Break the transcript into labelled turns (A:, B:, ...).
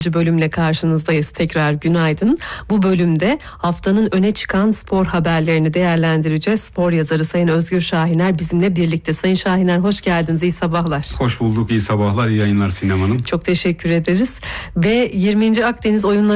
A: bölümle karşınızdayız. Tekrar günaydın. Bu bölümde haftanın öne çıkan spor haberlerini değerlendireceğiz. Spor yazarı Sayın Özgür Şahiner bizimle birlikte. Sayın Şahiner, hoş geldiniz. İyi sabahlar.
B: Hoş bulduk. İyi sabahlar. İyi yayınlar Sinem Hanım.
A: Çok teşekkür ederiz. Ve 20. Akdeniz oyunları